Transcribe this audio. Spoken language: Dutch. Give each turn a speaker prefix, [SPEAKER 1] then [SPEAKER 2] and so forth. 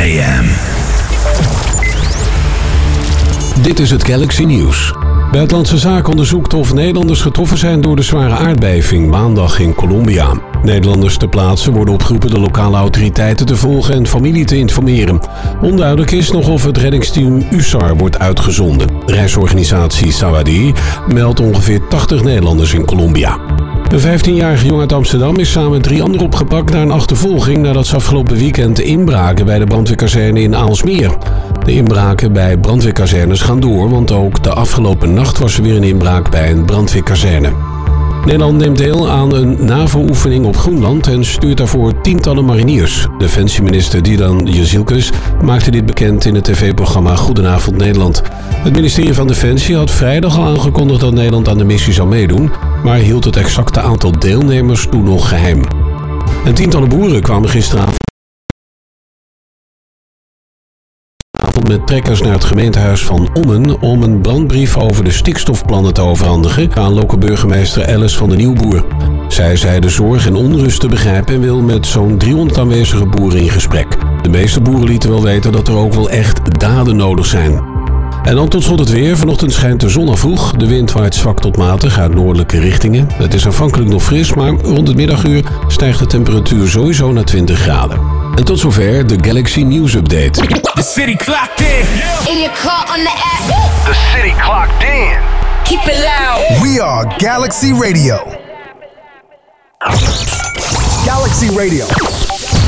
[SPEAKER 1] AM.
[SPEAKER 2] Dit is het Galaxy Nieuws. Buitenlandse Zaken onderzoekt of Nederlanders getroffen zijn door de zware aardbeving maandag in Colombia. Nederlanders ter plaatse worden opgeroepen de lokale autoriteiten te volgen en familie te informeren. Onduidelijk is nog of het reddingsteam USAR wordt uitgezonden. De reisorganisatie Sawadee meldt ongeveer 80 Nederlanders in Colombia. Een 15-jarige jongen uit Amsterdam is samen met 3 anderen opgepakt na een achtervolging nadat ze afgelopen weekend inbraken bij de brandweerkazerne in Aalsmeer. De inbraken bij brandweerkazernes gaan door, want ook de afgelopen nacht was er weer een inbraak bij een brandweerkazerne. Nederland neemt deel aan een NAVO-oefening op Groenland en stuurt daarvoor tientallen mariniers. Defensieminister Didan Jezielkus maakte dit bekend in het tv-programma Goedenavond Nederland. Het ministerie van Defensie had vrijdag al aangekondigd dat Nederland aan de missie zou meedoen, maar hield het exacte aantal deelnemers toen nog geheim. En tientallen boeren kwamen gisteravond met trekkers naar het gemeentehuis van Ommen om een brandbrief over de stikstofplannen te overhandigen aan lokale burgemeester Alice van de Nieuwboer. Zij zei de zorg en onrust te begrijpen en wil met zo'n 300 aanwezige boeren in gesprek. De meeste boeren lieten wel weten dat er ook wel echt daden nodig zijn. En dan tot slot het weer. Vanochtend schijnt de zon al vroeg. De wind waait zwak tot matig uit noordelijke richtingen. Het is aanvankelijk nog fris, maar rond het middaguur stijgt de temperatuur sowieso naar 20 graden. En tot zover de Galaxy News Update.
[SPEAKER 3] The city clocked in.
[SPEAKER 4] In your car on the app.
[SPEAKER 3] The city clocked in.
[SPEAKER 4] Keep it loud.
[SPEAKER 5] We are Galaxy Radio. Galaxy Radio.